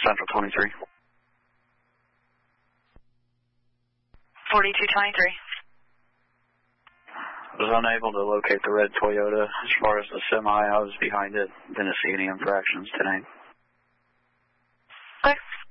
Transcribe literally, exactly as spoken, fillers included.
Central twenty-three. forty-two twenty-three. I was unable to locate the red Toyota. As far as the semi, I was behind it. Didn't see any infractions today. Okay.